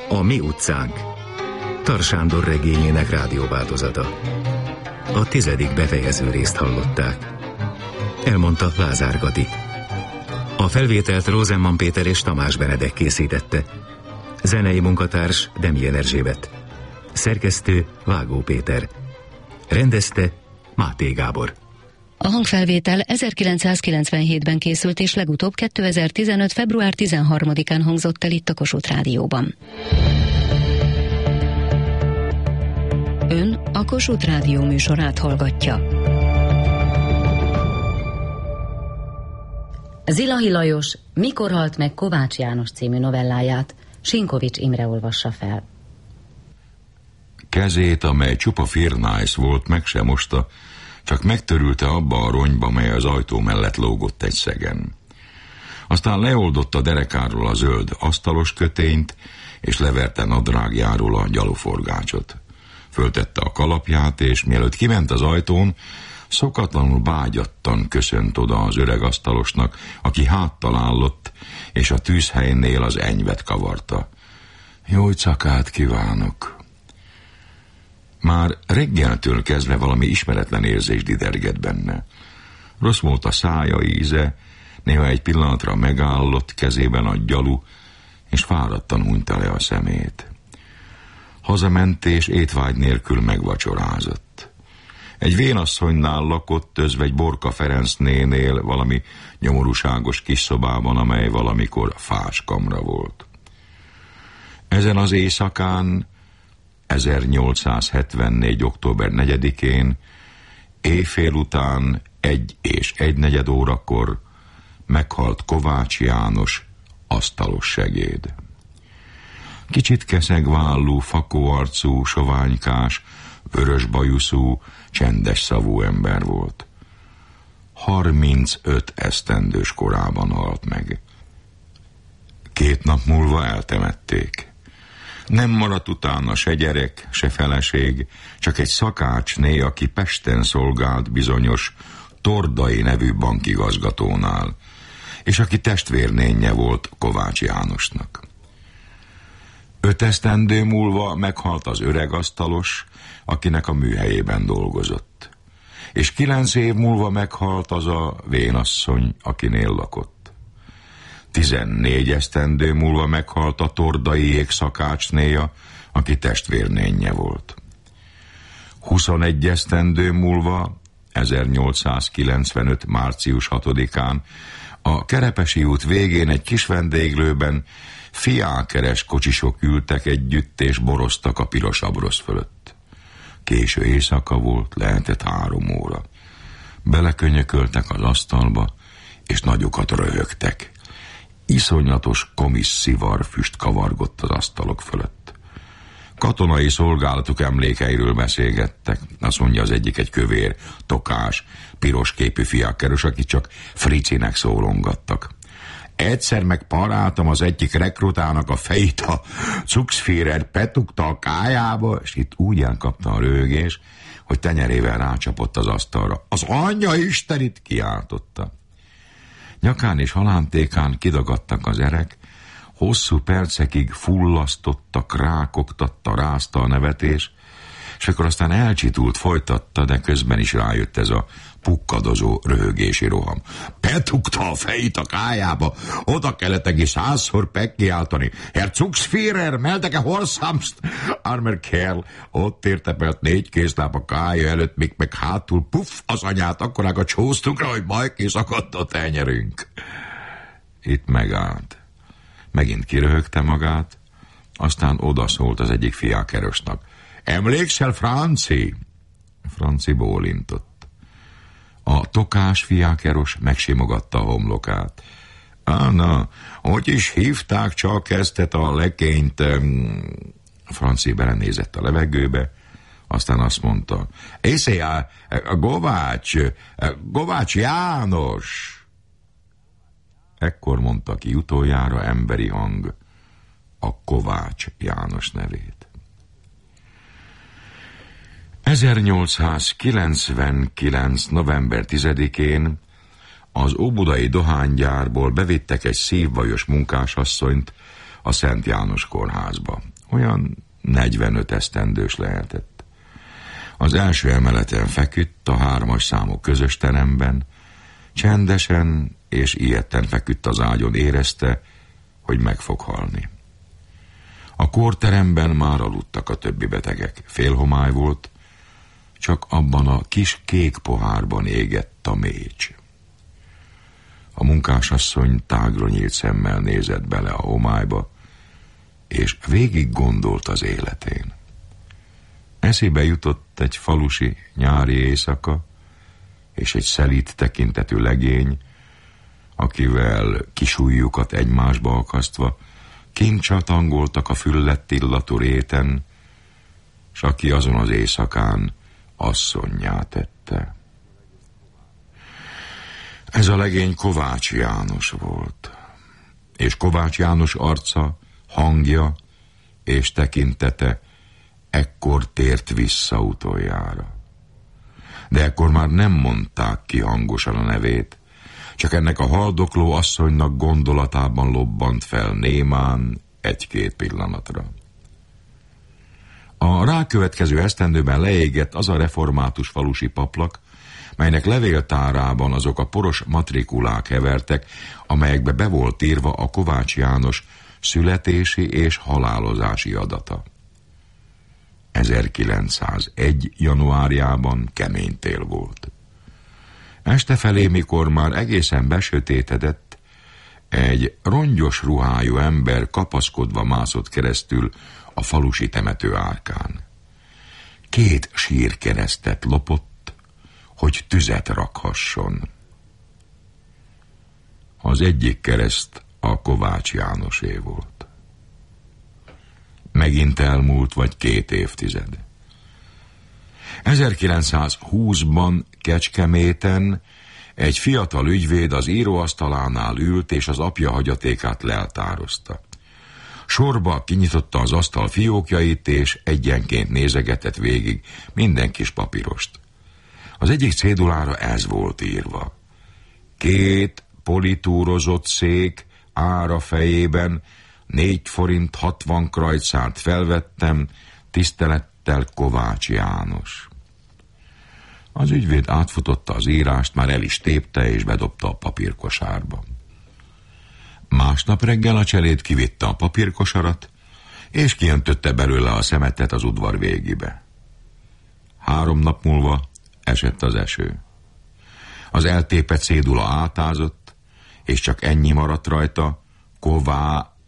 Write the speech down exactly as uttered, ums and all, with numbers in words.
A mi utcánk. Tar Sándor regényének rádióváltozata. A tizedik befejező részt hallották. Elmondta Lázár Gadi. A felvételt Rosenman Péter és Tamás Benedek készítette. Zenei munkatárs Demjén Erzsébet. Szerkesztő Vágó Péter. Rendezte Máté Gábor. A hangfelvétel ezerkilencszázkilencvenhétben készült, és legutóbb kétezer-tizenöt. február tizenharmadikán hangzott el itt a Kossuth Rádióban. Ön a Kossuth Rádió műsorát hallgatja. Zilahi Lajos Mikor halt meg Kovács János című novelláját Sinkovics Imre olvassa fel. Kezét, amely csupa firnájsz volt, meg sem mosta, csak megtörülte abba a ronyba, mely az ajtó mellett lógott egy szegen. Aztán leoldotta derekáról a zöld asztalos kötényt, és leverte nadrágjáról a gyaloforgácsot. Föltette a kalapját, és mielőtt kiment az ajtón, szokatlanul bágyattan köszönt oda az öreg asztalosnak, aki háttal állott, és a tűzhelynél az enyvet kavarta. Jó éjszakát kívánok! Már reggeltől kezdve valami ismeretlen érzés didergett benne. Rossz volt a szája íze, néha egy pillanatra megállott, kezében a gyalu, és fáradtan hunyta le a szemét. Hazament, és étvágy nélkül megvacsorázott. Egy vénasszonynál lakott, özvegy Borka Ferenc nénél, valami nyomorúságos kis szobában, amely valamikor fás kamra volt. Ezen az éjszakán, ezernyolcszázhetvennégy. október negyedikén, éjfél után egy és egynegyed órakor meghalt Kovács János, asztalos segéd. Kicsit keszegvállú, fakóarcú, soványkás, vörös bajuszú, csendes szavú ember volt. harmincöt esztendős korában halt meg. Két nap múlva eltemették. Nem maradt utána se gyerek, se feleség, csak egy szakácsné, aki Pesten szolgált bizonyos Tordai nevű bankigazgatónál, és aki testvérnénje volt Kovács Jánosnak. Öt esztendő múlva meghalt az öreg asztalos, akinek a műhelyében dolgozott. És kilenc év múlva meghalt az a vénasszony, akinél lakott. Tizennégy esztendő múlva meghalt a Tordaiék szakácsnéja, aki testvérnénje volt. Huszonegy esztendő múlva, ezernyolcszázkilencvenöt. március hatodikán a Kerepesi út végén egy kis vendéglőben fiákeres kocsisok ültek együtt, és boroztak a piros abrosz fölött. Késő éjszaka volt, lehetett három óra. Belekönyököltek az asztalba, és nagyokat röhögtek. Iszonyatos komisz szivarfüst kavargott az asztalok fölött. Katonai szolgálatuk emlékeiről beszélgettek. Azt mondja az egyik, egy kövér, tokás, piros képű fiákeros, akik csak Fricinek szólongattak. Egyszer meg paráltam az egyik rekrutának a fejét, a Cuxführer petugta a kájába, és itt úgy elkapta a röhögés, hogy tenyerével rácsapott az asztalra. Az anyja istenit, kiáltotta. Nyakán és halántékán kidagadtak az erek, hosszú percekig fullasztotta, krákogtatta, rázta a nevetés, és akkor aztán elcsitult, folytatta, de közben is rájött ez a pukkadozó röhögési roham. Betugta a fejét a kájába, oda kellett egész százszor megkiáltani. Herr Cuxführer, meldeke Horsamst! Armer Kerl, ott értepelt négy kézláb a kája előtt, még meg hátul, puff, az anyát, akkorákat csóztunk rá, hogy majd kiszakadt a tenyerünk. Itt megállt. Megint kiröhögte magát, aztán odaszólt az egyik fiákerosnak. Emlékszel, Franci? Franci bólintott. A tokás fiákeros megsimogatta a homlokát. Ána, hogy is hívták csak ezt a lekényt? Franci belenézett a levegőbe, aztán azt mondta, észé, a, a Govács, a Govács János. Ekkor mondta ki utoljára emberi hang a Kovács János nevét. ezernyolcszázkilencvenkilenc. november tizedikén az óbudai dohánygyárból bevittek egy szívbajos munkásasszonyt a Szent János kórházba. Olyan negyvenöt esztendős lehetett. Az első emeleten feküdt, a hármas számú közös teremben, csendesen és ijedten feküdt az ágyon, érezte, hogy meg fog halni. A kórteremben már aludtak a többi betegek. Félhomály volt, csak abban a kis kék pohárban égett a mécs. A munkásasszony tágra nyílt szemmel nézett bele a homályba, és végig gondolt az életén. Eszébe jutott egy falusi nyári éjszaka, és egy szelíd tekintetű legény, akivel kisujjukat egymásba akasztva kint csatangoltak a füllett illatú réten, s aki azon az éjszakán asszonnyá tette. Ez a legény Kovács János volt, és Kovács János arca, hangja és tekintete ekkor tért vissza utoljára. De ekkor már nem mondták ki hangosan a nevét, csak ennek a haldokló asszonynak gondolatában lobbant fel némán egy-két pillanatra. A rákövetkező esztendőben leégett az a református falusi paplak, melynek levéltárában azok a poros matrikulák hevertek, amelyekbe be volt írva a Kovács János születési és halálozási adata. ezerkilencszázegy. januárjában kemény tél volt. Este felé, mikor már egészen besötétedett, egy rongyos ruhájú ember kapaszkodva mászott keresztül a falusi temető árkán. Két sírkeresztet lopott, hogy tüzet rakhasson. Az egyik kereszt a Kovács Jánosé volt. Megint elmúlt vagy két évtized. ezerkilencszázhúszban Kecskeméten egy fiatal ügyvéd az íróasztalánál ült, és az apja hagyatékát leltározta. Sorba kinyitotta az asztal fiókjait, és egyenként nézegetett végig minden kis papírost. Az egyik cédulára ez volt írva: két politúrozott szék ára fejében négy forint hatvan krajcárt felvettem, tisztelettel Kovács János. Az ügyvéd átfutotta az írást, már el is tépte és bedobta a papírkosárba. Másnap reggel a cseléd kivitte a papírkosarat, és kiöntötte belőle a szemetet az udvar végébe. Három nap múlva esett az eső. Az eltépett cédula átázott, és csak ennyi maradt rajta: Ková